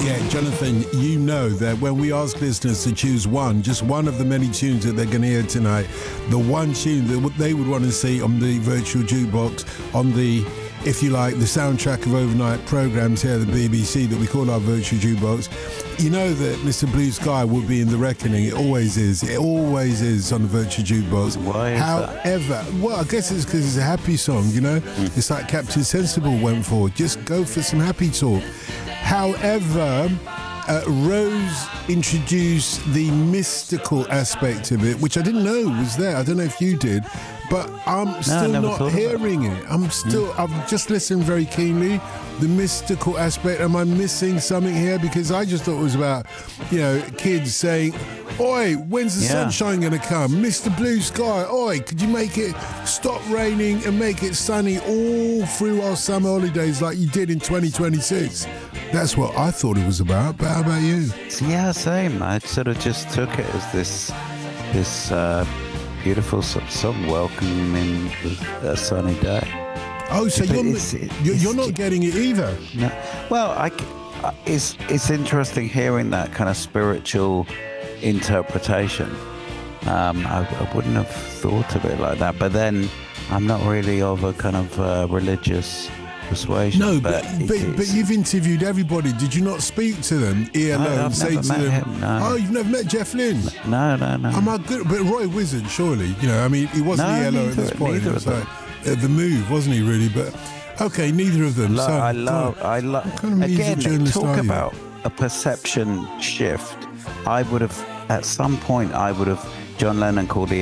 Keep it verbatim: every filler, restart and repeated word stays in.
Yeah, Jonathan, you know that when we ask listeners to choose one, just one of the many tunes that they're going to hear tonight, the one tune that they would want to see on the virtual jukebox, on the, if you like, the soundtrack of overnight programmes here at the B B C that we call our virtual jukebox, you know that Mister Blue Sky will be in the reckoning. It always is. It always is on the virtual jukebox. Why is However, that? well, I guess it's because it's a happy song, you know? Mm. It's like Captain Sensible went for. Just go for some happy talk. However, uh, Rose introduced the mystical aspect of it, which I didn't know was there. I don't know if you did, but I'm still no, not hearing it. I'm still, mm. I've just listened very keenly. The mystical aspect, am I missing something here? Because I just thought it was about, you know, kids saying, oi, when's the yeah. sunshine going to come? Mister Blue Sky, oi, could you make it stop raining and make it sunny all through our summer holidays like you did in twenty twenty-six? That's what I thought it was about, but how about you? Yeah, same. I sort of just took it as this this uh, beautiful song welcoming a sunny day. Oh, so you're, it's, it's, you're, you're not getting it either? No. Well, I, it's, it's interesting hearing that kind of spiritual interpretation. Um, I, I wouldn't have thought of it like that, but then I'm not really of a kind of uh, religious persuasion. No, but but, but, but you've interviewed everybody. Did you not speak to them? E L O, no, and I've say never to met them, him, no. "Oh, you've never met Jeff Lynne?" No, no, no. I'm not good, but Roy Wizard, surely. You know, I mean, he wasn't no, E L O neither, at this point. Neither It was of like uh, the Move, wasn't he? Really, but okay, neither of them. Lo- so, I love, God, I love. what kind of music Again, journalist talk are you? about a perception shift. I would have, at some point, I would have. John Lennon called the